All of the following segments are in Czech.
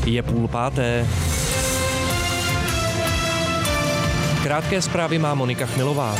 Je 4:30. Krátké zprávy má Monika Chmilová.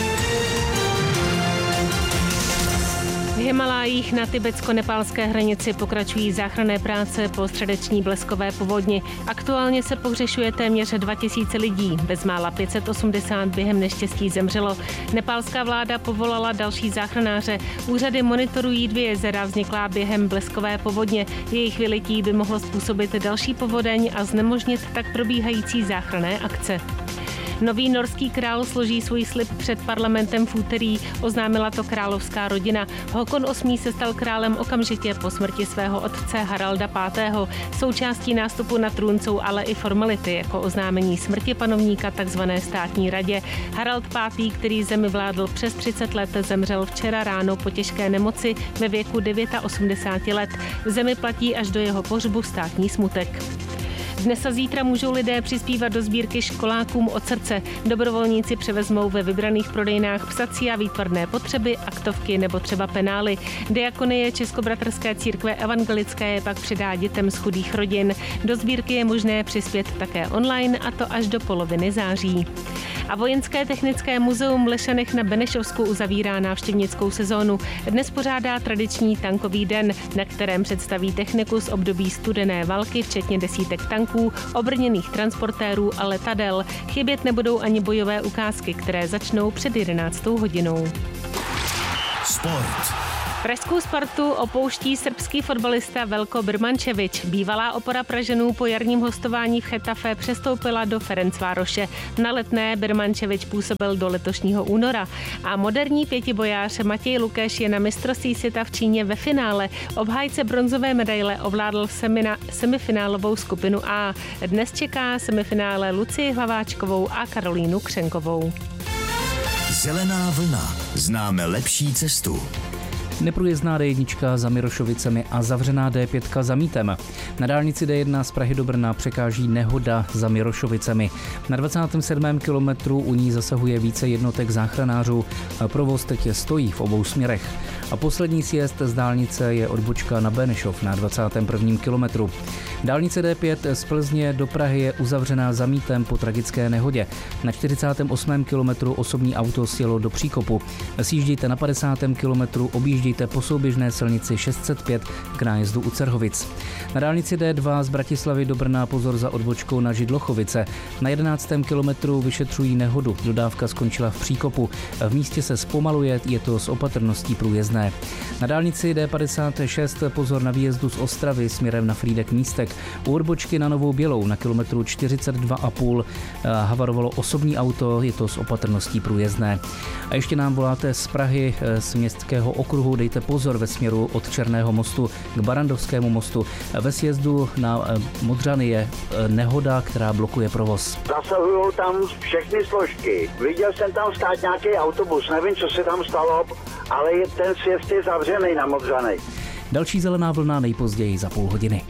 V Himalájích na tibetsko-nepálské hranici pokračují záchranné práce po středeční bleskové povodni. Aktuálně se pohřešuje téměř 2000 lidí, bezmála 580 během neštěstí zemřelo. Nepálská vláda povolala další záchranáře. Úřady monitorují 2 jezera vzniklá během bleskové povodně. Jejich vylití by mohlo způsobit další povodeň a znemožnit tak probíhající záchranné akce. Nový norský král složí svůj slib před parlamentem v úterý, oznámila to královská rodina. Håkon VIII se stal králem okamžitě po smrti svého otce Haralda V. Součástí nástupu na trůn jsou ale i formality, jako oznámení smrti panovníka takzvané státní radě. Harald V., který zemi vládl přes 30 let, zemřel včera ráno po těžké nemoci ve věku 89 let. V zemi platí až do jeho pohřbu státní smutek. Dnes a zítra můžou lidé přispívat do sbírky školákům od srdce. Dobrovolníci převezmou ve vybraných prodejnách psací a výtvarné potřeby, aktovky nebo třeba penály. Diakonie Českobratrské církve evangelické je pak předá dětem z chudých rodin. Do sbírky je možné přispět také online, a to až do poloviny září. A Vojenské technické muzeum v Lešanech na Benešovsku uzavírá návštěvnickou sezónu. Dnes pořádá tradiční tankový den, na kterém představí techniku z období studené války, včetně desítek tanků, obrněných transportérů a letadel. Chybět nebudou ani bojové ukázky, které začnou před 11. hodinou. Sport. Pražskou Spartu opouští srbský fotbalista Veljko Birmančević. Bývalá opora Pražanů po jarním hostování v Chetafe přestoupila do Ferencvároše. Na Letné Birmančević působil do letošního února. A moderní pětibojář Matěj Lukeš je na mistrovství světa v Číně ve finále. Obhájce bronzové medaile ovládl semifinálovou skupinu A. Dnes čeká semifinále Lucii Hlaváčkovou a Karolínu Křenkovou. Zelená vlna. Známe lepší cestu. Neprůjezdná D1 za Mirošovicemi a zavřená D5 za Mítem. Na dálnici D1 z Prahy do Brna překáží nehoda za Mirošovicemi. Na 27. kilometru u ní zasahuje více jednotek záchranářů. Provoz teď stojí v obou směrech. A poslední sjezd z dálnice je odbočka na Benešov na 21. kilometru. Dálnice D5 z Plzně do Prahy je uzavřená za Mítem po tragické nehodě. Na 48. kilometru osobní auto sjelo do příkopu. Sjíždějte na 50. kilometru, objíždějte po souběžné silnici 605 k nájezdu u Cerhovic. Na dálnici D2 z Bratislavy do Brna pozor za odbočkou na Židlochovice. Na 11. kilometru vyšetřují nehodu. Dodávka skončila v příkopu. V místě se zpomaluje, je to s opatrností průjezdné. Na dálnici D56 pozor na výjezdu z Ostravy směrem na Frýdek Místek. U odbočky na Novou Bělou na kilometru 42,5 havarovalo osobní auto, je to s opatrností průjezdné. A ještě nám voláte z Prahy, z městského okruhu, dejte pozor ve směru od Černého mostu k Barandovskému mostu. Ve sjezdu na Modřany je nehoda, která blokuje provoz. Zasahují tam všechny složky. Viděl jsem tam stát nějaký autobus, nevím, co se tam stalo, ale ten sjezd je zavřený na Modřany. Další zelená vlna nejpozději za půl hodiny.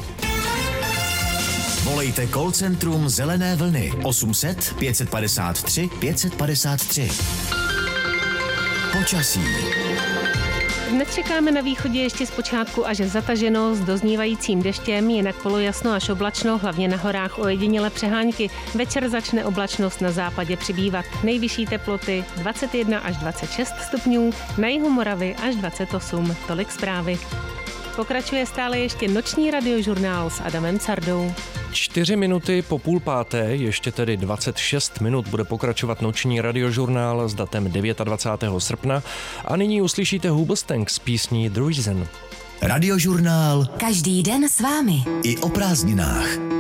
Volejte call centrum Zelené vlny 800 553 553. Počasí. Dnes čekáme na východě ještě zpočátku až zataženo s doznívajícím deštěm, jinak polojasno až oblačno, hlavně na horách ojedinělé přehánky. Večer začne oblačnost na západě přibývat. Nejvyšší teploty 21 až 26 stupňů, na jihu Moravy až 28. Tolik zprávy. Pokračuje stále ještě noční radiožurnál s Adamem Cardou. 4 minuty po 4:30, ještě tedy 26 minut bude pokračovat noční radiožurnál s datem 29. srpna a nyní uslyšíte Hoobastank s písní The Reason. Radiožurnál každý den s vámi. i o prázdninách.